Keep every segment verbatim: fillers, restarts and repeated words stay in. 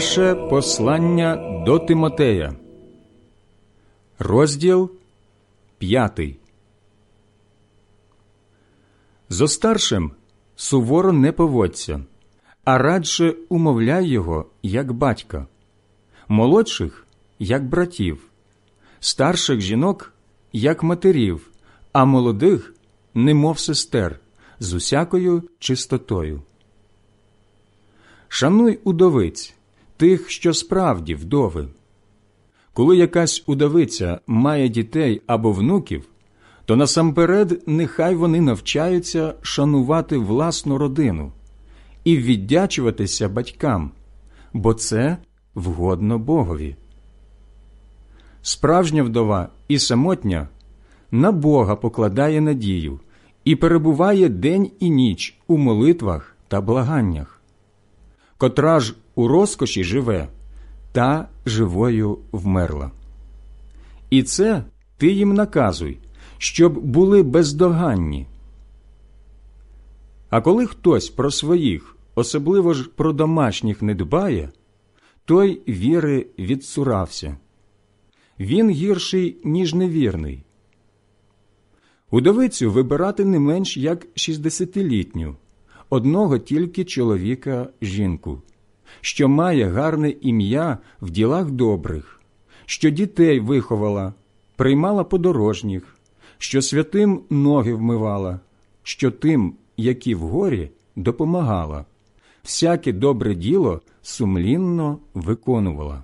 Перше послання до Тимотея, розділ п'ятий. Зо старшим суворо не поводься, а радше умовляй його, як батька, молодших, як братів, старших жінок, як матерів, а молодих, немов сестер, з усякою чистотою. Шануй удовиць, тих, що справді вдови. Коли якась удовиця має дітей або внуків, то насамперед нехай вони навчаються шанувати власну родину і віддячуватися батькам, бо це вгодно Богові. Справжня вдова і самотня на Бога покладає надію і перебуває день і ніч у молитвах та благаннях. Котра ж у розкоші живе, та живою вмерла. І це ти їм наказуй, щоб були бездоганні. А коли хтось про своїх, особливо ж про домашніх, не дбає, той віри відцурався. Він гірший, ніж невірний. Удовицю вибирати не менш як шістдесятилітню, одного тільки чоловіка жінку, що має гарне ім'я в ділах добрих, що дітей виховала, приймала подорожніх, що святим ноги вмивала, що тим, які в горі, допомагала, всяке добре діло сумлінно виконувала.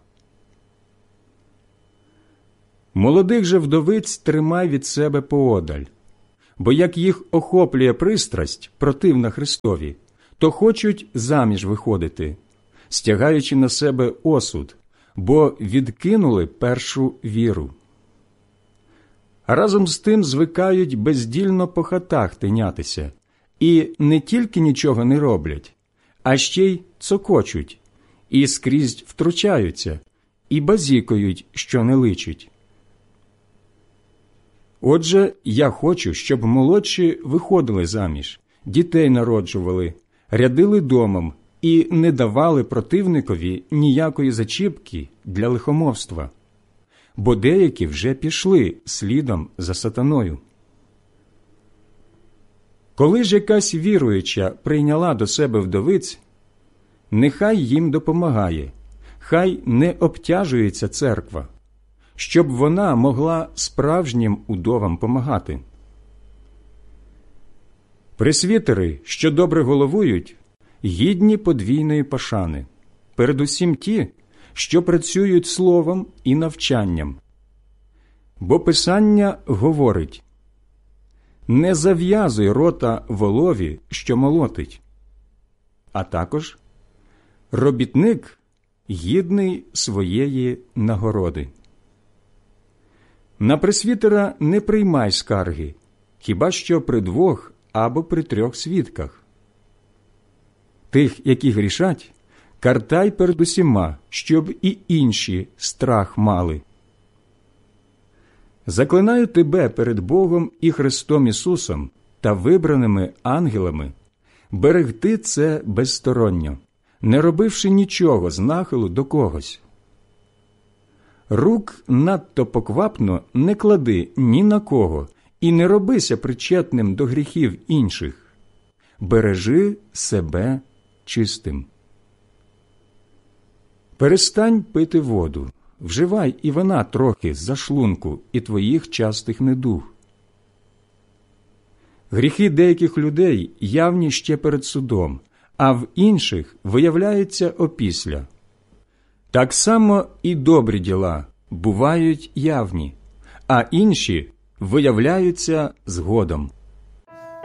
Молодих же вдовиць тримай від себе поодаль, бо як їх охоплює пристрасть, противна Христові, то хочуть заміж виходити, стягаючи на себе осуд, бо відкинули першу віру. А разом з тим звикають бездільно по хатах тинятися, і не тільки нічого не роблять, а ще й цокочуть, і скрізь втручаються, і базікають, що не личить. Отже, я хочу, щоб молодші виходили заміж, дітей народжували, рядили домом і не давали противникові ніякої зачіпки для лихомовства, бо деякі вже пішли слідом за сатаною. Коли ж якась віруюча прийняла до себе вдовиць, нехай їм допомагає, хай не обтяжується церква, щоб вона могла справжнім удовам помагати. Пресвітери, що добре головують, гідні подвійної пошани, передусім ті, що працюють словом і навчанням. Бо Писання говорить: «Не зав'язуй рота волові, що молотить», а також «Робітник гідний своєї нагороди». На пресвітера не приймай скарги, хіба що при двох або при трьох свідках. Тих, які грішать, картай перед усіма, щоб і інші страх мали. Заклинаю тебе перед Богом і Христом Ісусом та вибраними ангелами берегти це безсторонньо, не робивши нічого з нахилу до когось. Рук надто поквапно не клади ні на кого і не робися причетним до гріхів інших. Бережи себе чистим. Перестань пити воду, вживай і вина трохи за шлунку і твоїх частих недуг. Гріхи деяких людей явні ще перед судом, а в інших виявляються опісля. Так само і добрі діла бувають явні, а інші виявляються згодом.